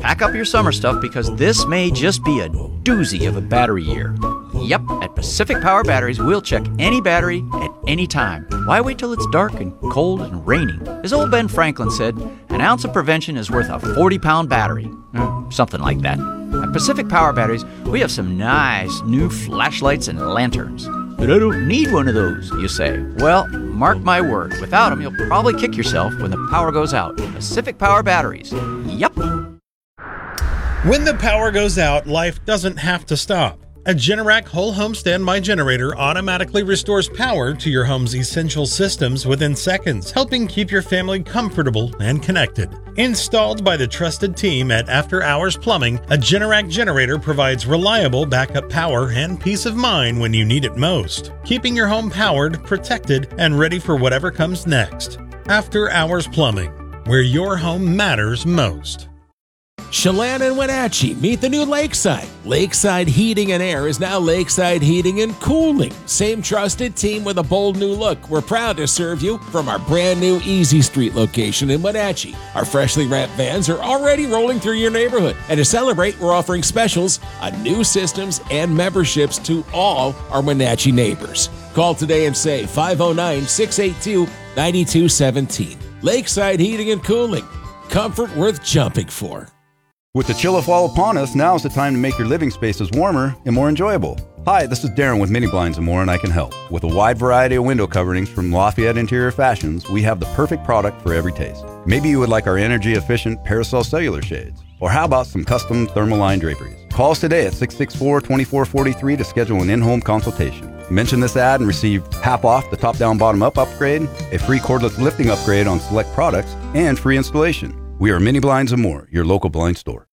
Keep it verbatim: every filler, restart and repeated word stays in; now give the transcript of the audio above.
pack up your summer stuff because this may just be a doozy of a battery year. Yep, at Pacific Power Batteries, we'll check any battery at any time. Why wait till it's dark and cold and raining? As old Ben Franklin said, an ounce of prevention is worth a forty-pound battery. Mm, something like that. At Pacific Power Batteries, we have some nice new flashlights and lanterns. But I don't need one of those, you say. Well, mark my word, without them, you'll probably kick yourself when the power goes out. Pacific Power Batteries. Yep. When the power goes out, life doesn't have to stop. A Generac Whole Home Standby Generator automatically restores power to your home's essential systems within seconds, helping keep your family comfortable and connected. Installed by the trusted team at After Hours Plumbing, a Generac generator provides reliable backup power and peace of mind when you need it most, keeping your home powered, protected, and ready for whatever comes next. After Hours Plumbing, where your home matters most. Chelan and Wenatchee meet the new Lakeside. Lakeside Heating and Air is now Lakeside Heating and Cooling. Same trusted team with a bold new look. We're proud to serve you from our brand new Easy Street location in Wenatchee. Our freshly wrapped vans are already rolling through your neighborhood. And to celebrate, we're offering specials on new systems and memberships to all our Wenatchee neighbors. Call today and say five oh nine, six eight two, nine two one seven. Lakeside Heating and Cooling. Comfort worth jumping for. With the chill of fall upon us, now's the time to make your living spaces warmer and more enjoyable. Hi, this is Darren with Mini Blinds and More, and I can help. With a wide variety of window coverings from Lafayette Interior Fashions, we have the perfect product for every taste. Maybe you would like our energy-efficient Parasol cellular shades. Or how about some custom thermaline draperies? Call us today at six six four, two four four three to schedule an in-home consultation. Mention this ad and receive half off the top-down, bottom-up upgrade, a free cordless lifting upgrade on select products, and free installation. We are Mini Blinds and More, your local blind store.